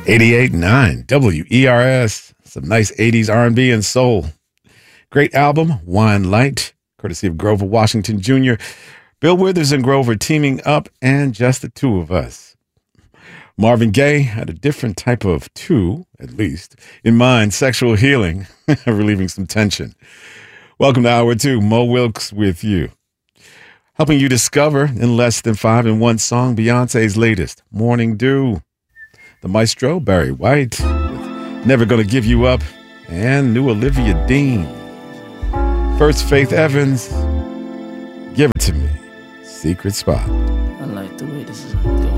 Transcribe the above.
88.9 WERS. Some nice 80s R&B and soul. Great album, Wine Light, courtesy of Grover Washington Jr. Bill Withers and Grover teaming up, and just the two of us. Marvin Gaye had a different type of two, at least, in mind, sexual healing, relieving some tension. Welcome to Hour 2, Mo Wilkes with you. Helping you discover in less than 5 in one song Beyonce's latest, Morning Dew. The maestro, Barry White, with Never Gonna Give You Up, and new Olivia Dean. First, Faith Evans, Give It To Me, Secret Spot. I like the way this is going.